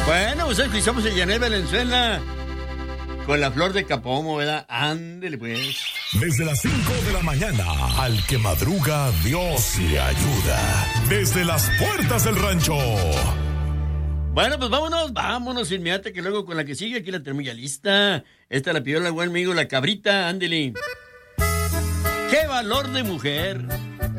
Bueno, pues escuchamos a Janet Valenzuela con la flor de Capomo, ¿verdad? Ándele, pues. Desde las 5 de la mañana, al que madruga, Dios le ayuda. Desde las puertas del rancho. Bueno, pues vámonos inmediatamente, que luego con la que sigue, aquí la tenemos ya lista. Esta la pidió el buen amigo, la cabrita, ándele. ¡Qué valor de mujer!